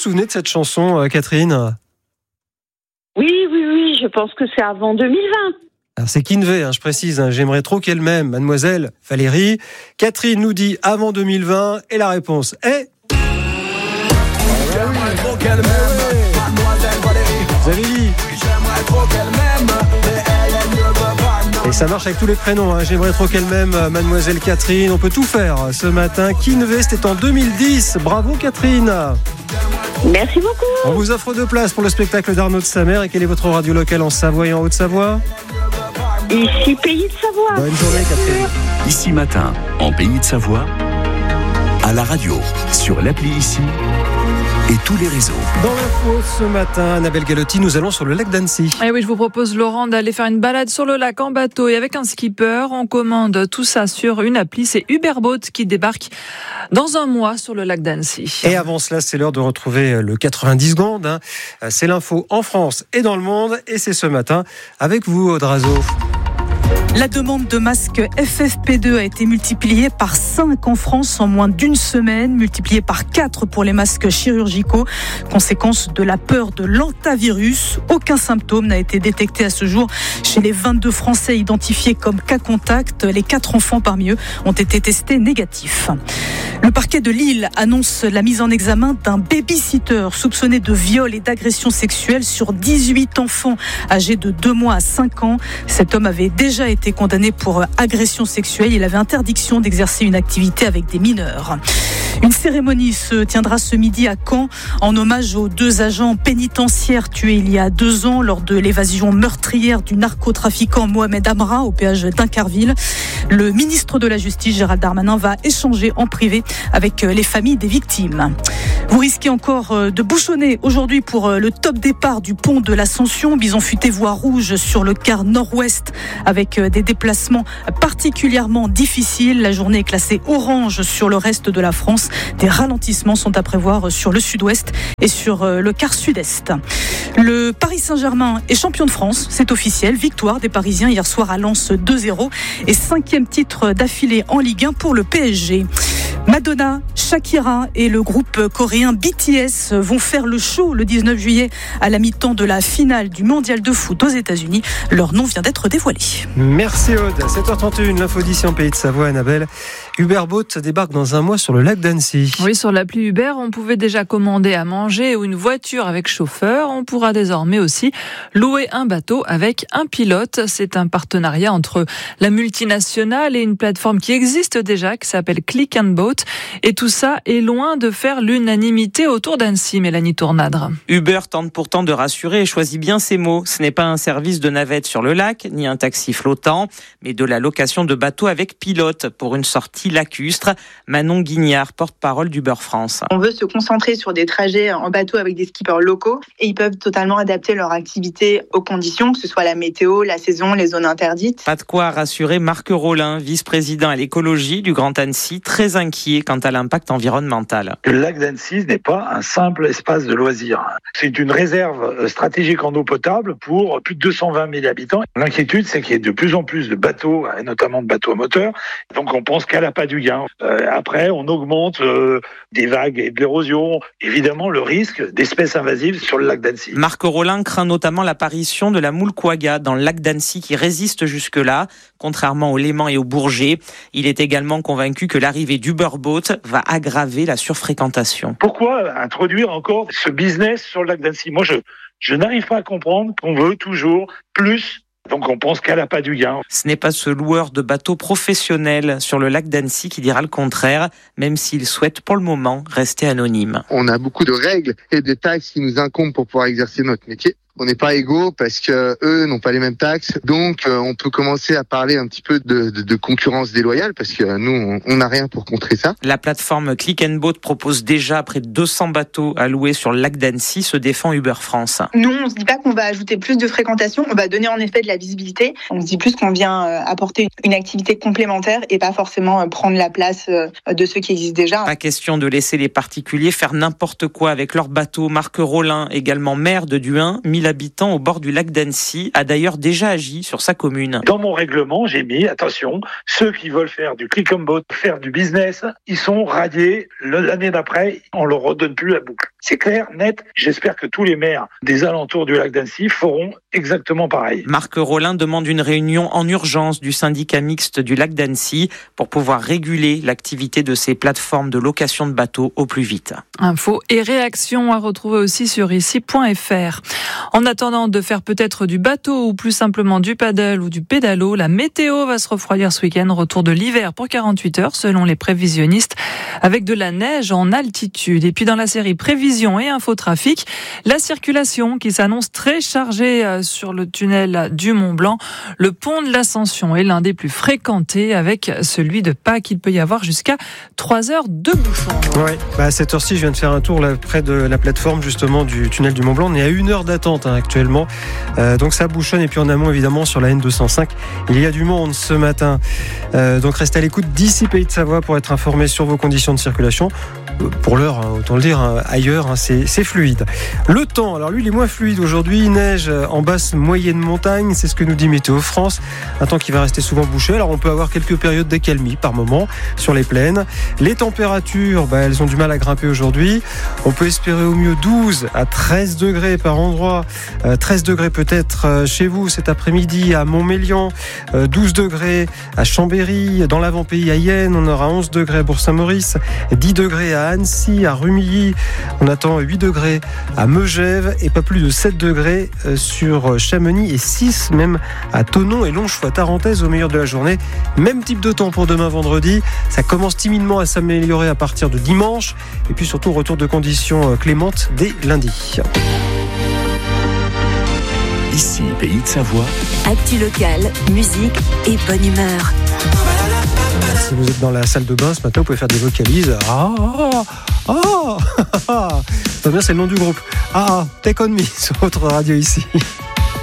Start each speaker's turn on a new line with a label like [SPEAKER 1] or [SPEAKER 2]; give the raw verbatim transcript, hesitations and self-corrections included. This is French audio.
[SPEAKER 1] souvenez de cette chanson, euh, Catherine ?
[SPEAKER 2] Oui, oui, oui, je pense que c'est avant deux mille vingt.
[SPEAKER 1] Alors c'est Kinvey, hein, je précise, hein, j'aimerais trop qu'elle m'aime, mademoiselle Valérie. Catherine nous dit avant deux mille vingt et la réponse est...
[SPEAKER 3] J'aimerais trop qu'elle m'aime, mademoiselle Valérie.
[SPEAKER 1] Vous avez dit.
[SPEAKER 3] J'aimerais trop qu'elle m'aime, mais elle, elle ne veut pas.
[SPEAKER 1] Et ça marche avec tous les prénoms, hein. J'aimerais trop qu'elle m'aime, mademoiselle Catherine. On peut tout faire ce matin. Kinvey, c'était en deux mille dix. Bravo Catherine.
[SPEAKER 2] Merci beaucoup.
[SPEAKER 1] On vous offre deux places pour le spectacle d'Arnaud de Samer. Et quelle est votre radio locale en Savoie et en Haute-Savoie ?
[SPEAKER 2] Ici, Pays de Savoie.
[SPEAKER 1] Bonne journée Catherine.
[SPEAKER 4] Ici Matin, en Pays de Savoie, à la radio, sur l'appli Ici et tous les réseaux.
[SPEAKER 1] Dans l'info ce matin, Annabelle Galotti, nous allons sur le lac d'Annecy.
[SPEAKER 5] Et oui, je vous propose, Laurent, d'aller faire une balade sur le lac en bateau et avec un skipper. On commande tout ça sur une appli. C'est Uberboat qui débarque dans un mois sur le lac d'Annecy.
[SPEAKER 1] Et avant cela, c'est l'heure de retrouver le quatre-vingt-dix secondes. Hein. C'est l'info en France et dans le monde. Et c'est ce matin avec vous, Audrazo.
[SPEAKER 6] La demande de masques F F P deux a été multipliée par cinq en France en moins d'une semaine, multipliée par quatre pour les masques chirurgicaux. Conséquence de la peur de l'hantavirus. Aucun symptôme n'a été détecté à ce jour chez les vingt-deux Français identifiés comme cas contact. Les quatre enfants parmi eux ont été testés négatifs. Le parquet de Lille annonce la mise en examen d'un baby-sitter soupçonné de viol et d'agression sexuelle sur dix-huit enfants âgés de deux mois à cinq ans. Cet homme avait déjà été condamné pour agression sexuelle. Il avait interdiction d'exercer une activité avec des mineurs. Une cérémonie se tiendra ce midi à Caen en hommage aux deux agents pénitentiaires tués il y a deux ans lors de l'évasion meurtrière du narcotrafiquant Mohamed Amra au péage d'Incarville. Le ministre de la Justice, Gérald Darmanin, va échanger en privé avec les familles des victimes. Vous risquez encore de bouchonner aujourd'hui pour le top départ du pont de l'Ascension. Bison futé voie rouge sur le quart nord-ouest avec des déplacements particulièrement difficiles. La journée est classée orange sur le reste de la France. Des ralentissements sont à prévoir sur le sud-ouest et sur le quart sud-est. Le Paris Saint-Germain est champion de France, c'est officiel. Victoire des Parisiens hier soir à Lens deux zéro et cinquième titre d'affilée en Ligue un pour le P S G. Madonna, Shakira et le groupe coréen B T S vont faire le show le dix-neuf juillet à la mi-temps de la finale du mondial de foot aux États-Unis. Leur nom vient d'être dévoilé.
[SPEAKER 1] Merci Aude. sept heures trente et un, l'info d'ici en Pays de Savoie, Annabelle. Uberboat débarque dans un mois sur le lac d'Annecy.
[SPEAKER 5] Oui, sur l'appli Uber, on pouvait déjà commander à manger ou une voiture avec chauffeur. On pourra désormais aussi louer un bateau avec un pilote. C'est un partenariat entre la multinationale et une plateforme qui existe déjà, qui s'appelle Click and Boat. Et tout ça est loin de faire l'unanimité autour d'Annecy, Mélanie Tournadre.
[SPEAKER 7] Uber tente pourtant de rassurer et choisit bien ses mots. Ce n'est pas un service de navette sur le lac, ni un taxi flottant, mais de la location de bateaux avec pilote pour une sortie lacustre. Manon Guignard, porte-parole d'Uber France.
[SPEAKER 8] On veut se concentrer sur des trajets en bateau avec des skippers locaux et ils peuvent totalement adapter leur activité aux conditions, que ce soit la météo, la saison, les zones interdites.
[SPEAKER 7] Pas de quoi rassurer Marc Rollin, vice-président à l'écologie du Grand Annecy, très inquiet quant à l'impact environnemental.
[SPEAKER 9] Le lac d'Annecy n'est pas un simple espace de loisirs. C'est une réserve stratégique en eau potable pour plus de deux cent vingt mille habitants. L'inquiétude, c'est qu'il y ait de plus en plus de bateaux, et notamment de bateaux à moteur. Donc on pense qu'à l'appât du gain. Euh, après, on augmente euh, des vagues et de l'érosion. Évidemment, le risque d'espèces invasives sur le lac d'Annecy.
[SPEAKER 7] Marc Rollin craint notamment l'apparition de la moule quagga dans le lac d'Annecy qui résiste jusque-là, contrairement au Léman et au Bourget. Il est également convaincu que l'arrivée d'Uberboat va aggraver la surfréquentation.
[SPEAKER 9] Pourquoi introduire encore ce business sur le lac d'Annecy ? Moi, je, je n'arrive pas à comprendre qu'on veut toujours plus. Donc on pense qu'à l'appât du gain.
[SPEAKER 7] Ce n'est pas ce loueur de bateaux professionnel sur le lac d'Annecy qui dira le contraire, même s'il souhaite pour le moment rester anonyme.
[SPEAKER 10] On a beaucoup de règles et de taxes qui nous incombent pour pouvoir exercer notre métier. On n'est pas égaux parce que eux n'ont pas les mêmes taxes. Donc, euh, on peut commencer à parler un petit peu de, de, de concurrence déloyale parce que euh, nous, on n'a rien pour contrer ça.
[SPEAKER 7] La plateforme Click and Boat propose déjà près de deux cents bateaux à louer sur le lac d'Annecy, se défend Uber France.
[SPEAKER 8] Nous, on se dit pas qu'on va ajouter plus de fréquentation, on va donner en effet de la visibilité. On se dit plus qu'on vient apporter une activité complémentaire et pas forcément prendre la place de ceux qui existent déjà.
[SPEAKER 7] Pas question de laisser les particuliers faire n'importe quoi avec leurs bateaux. Marc Rollin, également maire de Duin, mille habitants au bord du lac d'Annecy, a d'ailleurs déjà agi sur sa commune.
[SPEAKER 9] Dans mon règlement, j'ai mis, attention, ceux qui veulent faire du click and boat, faire du business, ils sont radiés l'année d'après, on leur redonne plus la boucle. C'est clair, net. J'espère que tous les maires des alentours du lac d'Annecy feront exactement pareil.
[SPEAKER 7] Marc Rollin demande une réunion en urgence du syndicat mixte du lac d'Annecy pour pouvoir réguler l'activité de ces plateformes de location de bateaux au plus vite.
[SPEAKER 5] Infos et réactions à retrouver aussi sur ici point f r. En attendant de faire peut-être du bateau ou plus simplement du paddle ou du pédalo, la météo va se refroidir ce week-end. Retour de l'hiver pour quarante-huit heures selon les prévisionnistes, avec de la neige en altitude. Et puis dans la série Prévision et Infotrafic, la circulation qui s'annonce très chargée sur le tunnel du Mont-Blanc. Le pont de l'Ascension est l'un des plus fréquentés, avec celui de Pâques. Il peut y avoir jusqu'à trois heures de bouchon.
[SPEAKER 1] Oui, bah à cette heure-ci, je viens de faire un tour là, près de la plateforme justement du tunnel du Mont-Blanc. On est à une heure d'attente hein, actuellement. Euh, donc ça bouchonne. Et puis en amont, évidemment, sur la N deux cent cinq, il y a du monde ce matin. Euh, donc restez à l'écoute d'ici Pays de Savoie pour être informé sur vos conditions de circulation. Pour l'heure, hein, autant le dire, hein, ailleurs, hein, c'est, c'est fluide. Le temps, alors lui, il est moins fluide aujourd'hui. Il neige en basse moyenne montagne, c'est ce que nous dit Météo France. Un temps qui va rester souvent bouché. Alors on peut avoir quelques périodes d'accalmie par moment sur les plaines. Les températures, bah, elles ont du mal à grimper aujourd'hui. On peut espérer au mieux douze à treize degrés par endroit. Euh, treize degrés peut-être euh, chez vous cet après-midi à Montmélian. Euh, douze degrés à Chambéry. Dans l'avant-pays à Yenne, on aura onze degrés à Bourg-Saint-Maurice. dix degrés à Annecy, à Rumilly. On attend huit degrés à Megève et pas plus de sept degrés sur Chamonix et six même à Thonon et Longefoy, Tarentaise au meilleur de la journée. Même type de temps pour demain vendredi. Ça commence timidement à s'améliorer à partir de dimanche. Et puis surtout, retour de conditions clémentes dès lundi.
[SPEAKER 4] Ici, Pays de Savoie.
[SPEAKER 11] Actu locale, musique et bonne humeur.
[SPEAKER 1] Si vous êtes dans la salle de bain ce matin, vous pouvez faire des vocalises. Ah, ah, ah, ah. Ça va bien, c'est le nom du groupe. Ah, Take On Me sur votre radio ici.